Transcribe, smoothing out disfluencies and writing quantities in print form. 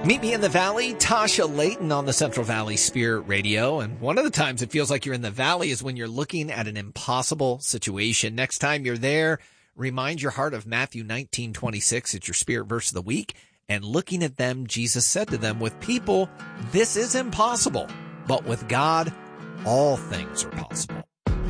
Meet me in the valley, Tasha Layton on the Central Valley Spirit Radio. And one of the times it feels like you're in the valley is when you're looking at an impossible situation. Next time you're there, remind your heart of Matthew 19:26. It's your spirit verse of the week. And looking at them, Jesus said to them, with people, this is impossible, but with God, all things are possible.